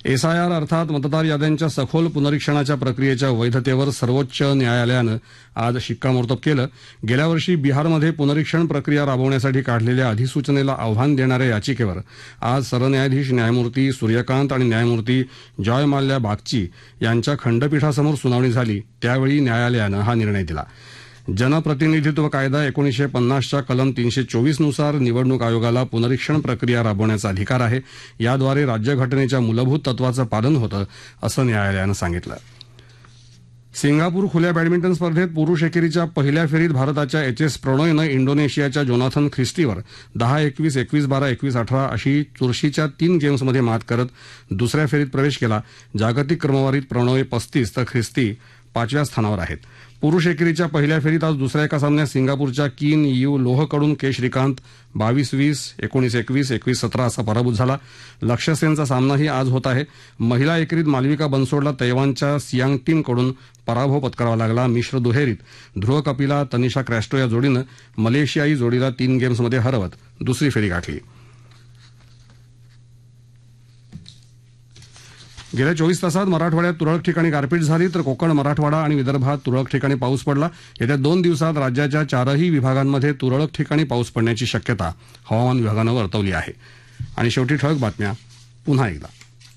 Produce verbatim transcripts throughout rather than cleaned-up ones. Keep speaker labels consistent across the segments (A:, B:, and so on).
A: SIR अर्थात मतदार याद्यांच्या सखोल पुनरीक्षणाच्या प्रक्रियेच्या वैधतेवर सर्वोच्च न्यायालयानं आज शिक्कामोर्तब केलं. गेल्या वर्षी बिहारमध्ये पुनरीक्षण प्रक्रिया राबवण्यासाठी काढलेल्या अधिसूचनेला आव्हान देणाऱ्या याचिकेवर आज सरन्यायाधीश न्यायमूर्ती सूर्यकांत आणि न्यायमूर्ती जॉय माल्या बागची यांच्या खंडपीठासमोर सुनावणी झाली. त्यावेळी न्यायालयानं हा निर्णय दिला. जनप्रतिनिधित्व कायदा एकोणीसशे पन्नासच्या कलम तीनशे चोवीस नुसार निवडणूक आयोगाला पुनरीक्षण प्रक्रिया राबवण्याचा अधिकार आहे. याद्वारे राज्यघटनेच्या मूलभूत तत्वाचं पालन होतं असं न्यायालयानं सांगितलं. सिंगापूर खुल्या बॅडमिंटन स्पर्धेत पुरुष एकेरीच्या पहिल्या फेरीत भारताच्या एच एस प्रणॉयनं इंडोनेशियाच्या जोनाथन ख्रिस्टीवर दहा एकवीस एकवीस बारा एकवीस अठरा अशी चुरशीच्या तीन गेम्समध्ये मात करत दुसऱ्या फेरीत प्रवेश केला. जागतिक क्रमवारीत प्रणॉय पस्तीस तर ख्रिस्ती पाचव्या स्थानावर आहेत. पुरुष एकेरीच्या पहिल्या फेरीत आज दुसऱ्या एका सामन्यात सिंगापूरच्या किन यू लोहकडून के श्रीकांत बावीस वीस एकोणीस एकवीस एकवीस सतरा असा पराभूत झाला. लक्ष्य सेनचा सामनाही आज होत आहे. महिला एकेरीत मालविका बनसोडला तैवानच्या सियांग टीमकडून पराभव पत्करावा लागला. मिश्र दुहेरीत ध्रुव कपिला तनिषा क्रॅस्टो या जोडीनं मलेशियाई जोडीला तीन गेम्समध्ये हरवत दुसरी फेरी गाठली. गेल्या चोवीस तासात मराठवाड्यात तुरळक ठिकाणी गारपीट झाली तर कोकण मराठवाडा आणि विदर्भात तुरळक ठिकाणी पाऊस पडला. येत्या दोन दिवसात राज्याच्या चारही विभागांमध्ये तुरळक ठिकाणी पाऊस पडण्याची शक्यता हवामान विभागानं वर्तवली आहे. आणि शेवटी ठळक बातम्या पुन्हा एकदा.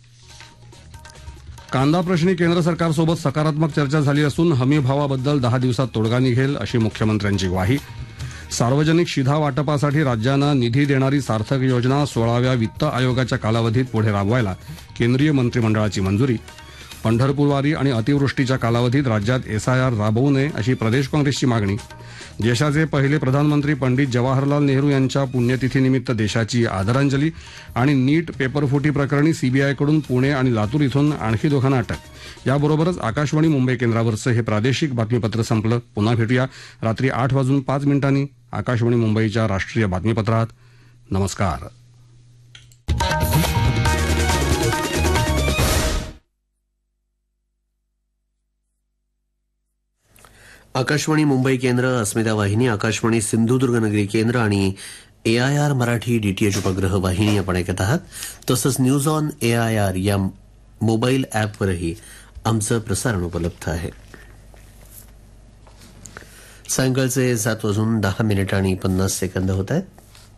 A: कांदा प्रश्नी केंद्र सरकारसोबत सकारात्मक चर्चा झाली असून हमी भावाबद्दल दहा दिवसात तोडगा निघेल अशी मुख्यमंत्र्यांची ग्वाही. सार्वजनिक शिधा वाटपासाठी राज्यांना निधी देणारी सार्थक योजना सोळाव्या वित्त आयोगाच्या कालावधीत पुढे राबवायला केंद्रीय मंत्रिमंडळाची मंजुरी. पंढरपूरवारी आणि अतिवृष्टीच्या कालावधीत राज्यात एसआयआर राबवू नये अशी प्रदेश काँग्रेसची मागणी. देशाचे पहिले प्रधानमंत्री पंडित जवाहरलाल नेहरू यांच्या पुण्यतिथीनिमित्त देशाची आदरांजली. आणि नीट पेपरफुटी प्रकरणी सीबीआयकडून पुणे आणि लातूर इथून आणखी दोघांना अटक. याबरोबरच आकाशवाणी मुंबई केंद्रावरचं हे प्रादेशिक बातमीपत्र संपलं. पुन्हा भेटूया रात्री आठ वाजून पाच मिनिटांनी आकाशवाणी मुंबईच्या राष्ट्रीय बातमीपत्रात. नमस्कार.
B: आकाशवाणी मुंबई केंद्र, अस्मिता वाहिनी, आकाशवाणी सिंधुदुर्गनगरी केंद्र आणि ए आय आर मराठी डीटीएच उपग्रह वाहिनी आपण ऐकत आहात. तसंच news on A I R या मोबाईल ॲपवरही आमचं प्रसारण उपलब्ध आहे. सायंकाळचे सात वाजून दहा मिनिट आणि पन्नास सेकंद होत आहेत.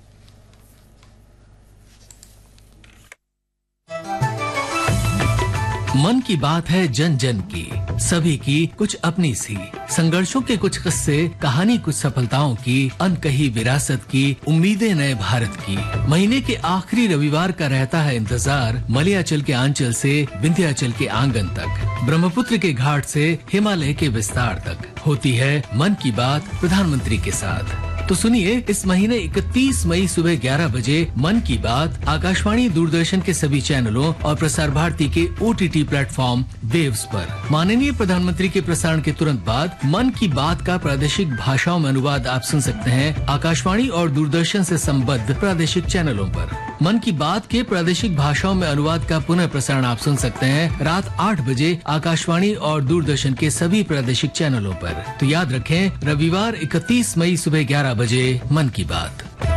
C: मन की बात है जन जन की, सभी की कुछ अपनी सी, संघर्षों के कुछ किस्से, कहानी कुछ सफलताओं की, अनकही विरासत की, उम्मीदें नए भारत की. महीने के आखिरी रविवार का रहता है इंतजार, मलयाचल के आंचल से विंध्याचल के आंगन तक, ब्रह्मपुत्र के घाट से हिमालय के विस्तार तक होती है मन की बात प्रधानमंत्री के साथ. तो सुनिए, इस महीने इकतीस मई सुबह ग्यारह बजे मन की बात आकाशवाणी दूरदर्शन के सभी चैनलों और प्रसार भारती के ओटीटी प्लेटफॉर्म वेव्स पर. माननीय प्रधानमंत्री के प्रसारण के तुरंत बाद मन की बात का प्रादेशिक भाषाओं में अनुवाद आप सुन सकते हैं आकाशवाणी और दूरदर्शन से संबद्ध प्रादेशिक चैनलों पर. मन की बात के प्रादेशिक भाषाओं में अनुवाद का पुनः प्रसारण आप सुन सकते हैं रात आठ बजे आकाशवाणी और दूरदर्शन के सभी प्रादेशिक चैनलों पर. तो याद रखें, रविवार इकतीस मई सुबह ग्यारह बजे मन की बात.